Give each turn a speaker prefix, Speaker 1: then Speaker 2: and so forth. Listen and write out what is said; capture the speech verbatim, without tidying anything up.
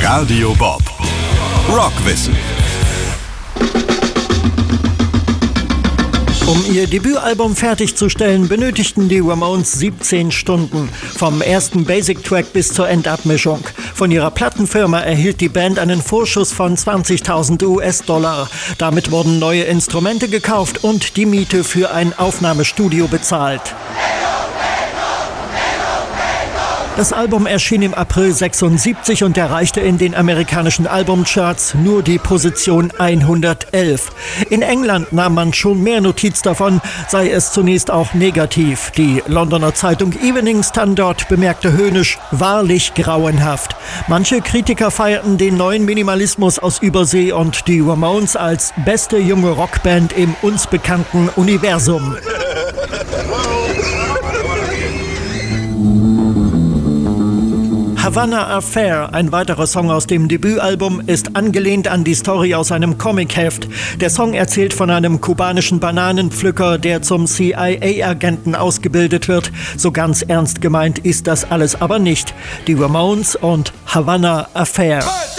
Speaker 1: Radio Bob. Rockwissen.
Speaker 2: Um ihr Debütalbum fertigzustellen, benötigten die Ramones siebzehn Stunden. Vom ersten Basic-Track bis zur Endabmischung. Von ihrer Plattenfirma erhielt die Band einen Vorschuss von zwanzigtausend U S-Dollar. Damit wurden neue Instrumente gekauft und die Miete für ein Aufnahmestudio bezahlt. Das Album erschien im April sechsundsiebzig und erreichte in den amerikanischen Albumcharts nur die Position hundertelf. In England nahm man schon mehr Notiz davon, sei es zunächst auch negativ. Die Londoner Zeitung Evening Standard bemerkte höhnisch: wahrlich grauenhaft. Manche Kritiker feierten den neuen Minimalismus aus Übersee und die Ramones als beste junge Rockband im uns bekannten Universum. Havana Affair, ein weiterer Song aus dem Debütalbum, ist angelehnt an die Story aus einem Comicheft. Der Song erzählt von einem kubanischen Bananenpflücker, der zum C I A-Agenten ausgebildet wird. So ganz ernst gemeint ist das alles aber nicht. Die Ramones und Havana Affair.